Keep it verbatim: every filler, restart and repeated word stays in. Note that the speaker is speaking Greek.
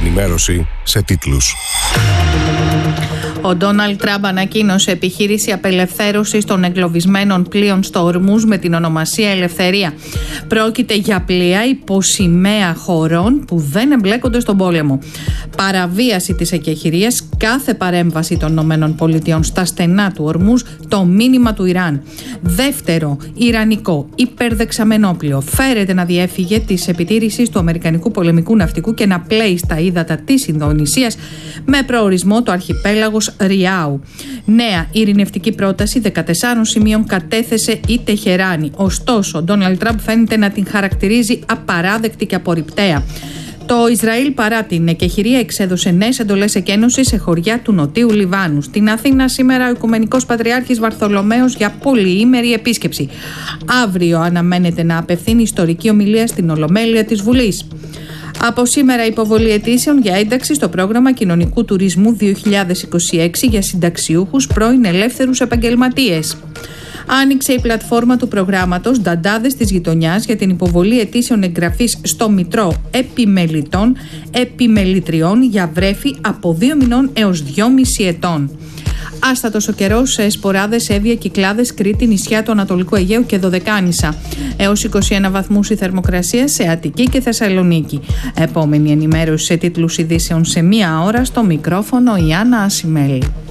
ενημέρωση σε τίτλους. Ο Ντόναλντ Τραμπ ανακοίνωσε επιχείρηση απελευθέρωσης των εγκλωβισμένων πλοίων στο Ορμούζ με την ονομασία Ελευθερία. Πρόκειται για πλοία υποσημαία χωρών που δεν εμπλέκονται στον πόλεμο. Παραβίαση της εκεχηρίας, κάθε παρέμβαση των ΗΠΑ στα στενά του Ορμούζ, το μήνυμα του Ιράν. Δεύτερο ιρανικό υπερδεξαμενόπλοιο φέρεται να διέφυγε της επιτήρησης του αμερικανικού πολεμικού ναυτικού και να πλέει στα ύδατα της Ινδονησίας με προορισμό το αρχιπέλαγος Ριάου. Νέα ειρηνευτική πρόταση δεκατεσσάρων σημείων κατέθεσε η Τεχεράνη. Ωστόσο, ο Ντόναλντ Τραμπ φαίνεται να την χαρακτηρίζει απαράδεκτη και απορριπταία. Το Ισραήλ, παρά την εκεχηρία, εξέδωσε νέες εντολές εκένωσης σε χωριά του Νοτίου Λιβάνου. Στην Αθήνα σήμερα ο Οικουμενικός Πατριάρχης Βαρθολομαίος για πολυήμερη επίσκεψη. Αύριο αναμένεται να απευθύνει ιστορική ομιλία στην Ολομέλεια της Βουλής. Από σήμερα υποβολή αιτήσεων για ένταξη στο πρόγραμμα κοινωνικού τουρισμού δύο χιλιάδες είκοσι έξι για συνταξιούχους πρώην ελεύθερους επαγγελματίες. Άνοιξε η πλατφόρμα του προγράμματος Νταντάδες της Γειτονιάς για την υποβολή αιτήσεων εγγραφής στο Μητρό Επιμελητών Επιμελητριών για βρέφη από δύο μηνών έως δυόμισι ετών. Άστατος ο καιρός σε Σποράδες, Εύβοια, Κυκλάδες, Κρήτη, νησιά του Ανατολικού Αιγαίου και Δωδεκάνησα. Έως είκοσι ένα βαθμούς η θερμοκρασία σε Αττική και Θεσσαλονίκη. Επόμενη ενημέρωση σε τίτλους ειδήσεων σε μία ώρα, στο μικρόφωνο η Άννα Ασημέλη.